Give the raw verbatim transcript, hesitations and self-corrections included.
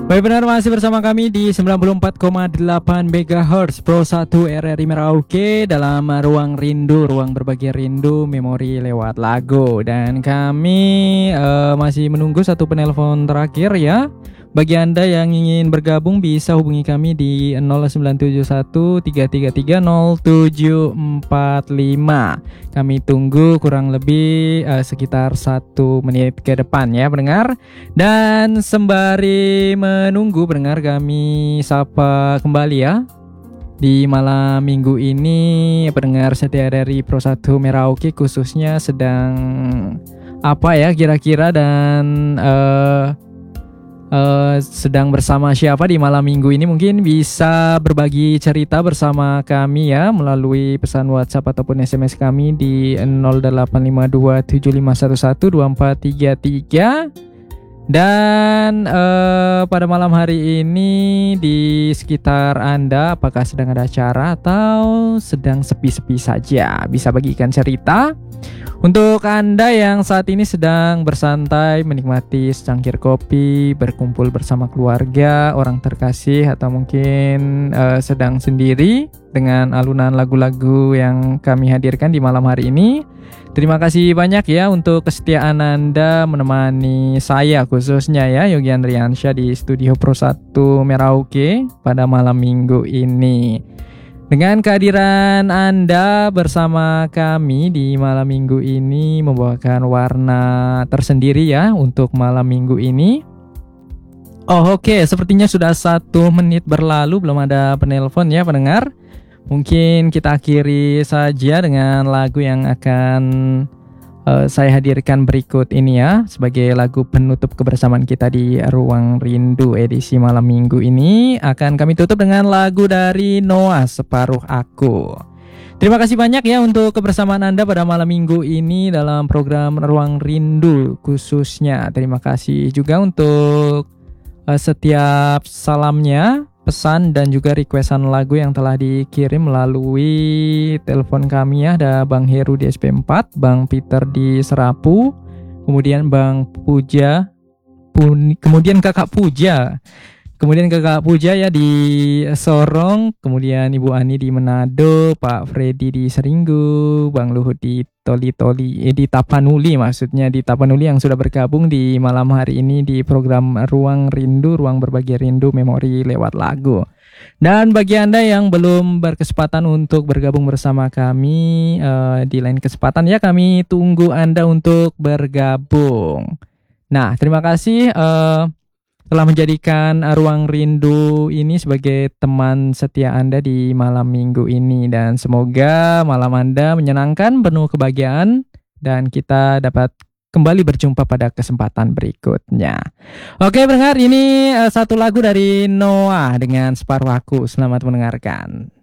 Baik, benar, masih bersama kami di sembilan puluh empat koma delapan megahertz Pro satu R R I Merauke dalam Ruang Rindu, ruang berbagi rindu memori lewat lagu. Dan kami uh, masih menunggu satu penelpon terakhir ya. Bagi Anda yang ingin bergabung bisa hubungi kami di nol sembilan tujuh satu tiga tiga tiga nol tujuh empat lima. Kami tunggu kurang lebih uh, sekitar satu menit ke depan ya pendengar. Dan sembari menunggu pendengar, kami sapa kembali ya. Di malam minggu ini pendengar setia dari Pro satu Merauke khususnya sedang apa ya kira-kira, dan uh, Uh, sedang bersama siapa di malam minggu ini? Mungkin bisa berbagi cerita bersama kami ya melalui pesan WhatsApp ataupun S M S kami di nol delapan lima dua tujuh lima satu satu dua empat tiga tiga. Dan uh, pada malam hari ini di sekitar Anda apakah sedang ada acara atau sedang sepi-sepi saja? Bisa bagikan cerita. Untuk Anda yang saat ini sedang bersantai menikmati secangkir kopi, berkumpul bersama keluarga, orang terkasih, atau mungkin uh, sedang sendiri dengan alunan lagu-lagu yang kami hadirkan di malam hari ini, terima kasih banyak ya untuk kesetiaan Anda menemani saya khususnya ya Yogi Andriansyah di studio Pro satu Merauke pada malam minggu ini. Dengan kehadiran Anda bersama kami di malam minggu ini membawakan warna tersendiri ya untuk malam minggu ini. Oh oke, okay. Sepertinya sudah satu menit berlalu belum ada penelpon ya pendengar. Mungkin kita akhiri saja dengan lagu yang akan uh, saya hadirkan berikut ini ya, sebagai lagu penutup kebersamaan kita di Ruang Rindu edisi malam minggu ini. Akan kami tutup dengan lagu dari Noah, Separuh Aku. Terima kasih banyak ya untuk kebersamaan Anda pada malam minggu ini dalam program Ruang Rindu khususnya. Terima kasih juga untuk uh, setiap salamnya, pesan dan juga requestan lagu yang telah dikirim melalui telepon kami ya. Ada Bang Heru di S P empat, Bang Peter di Serapu, kemudian Bang Puja, Pun, kemudian Kakak Puja, kemudian Kakak Puja ya di Sorong, kemudian Ibu Ani di Manado, Pak Freddy di Seringgu, Bang Luhut di Toli-Toli, eh, di Tapanuli maksudnya, di Tapanuli yang sudah bergabung di malam hari ini di program Ruang Rindu, ruang berbagi rindu memori lewat lagu. Dan bagi Anda yang belum berkesempatan untuk bergabung bersama kami uh, di lain kesempatan ya, kami tunggu Anda untuk bergabung. Nah, terima kasih uh, telah menjadikan Ruang Rindu ini sebagai teman setia Anda di malam minggu ini. Dan semoga malam Anda menyenangkan, penuh kebahagiaan, dan kita dapat kembali berjumpa pada kesempatan berikutnya. Oke pendengar, ini uh, satu lagu dari Noah dengan Separuh Aku. Selamat mendengarkan.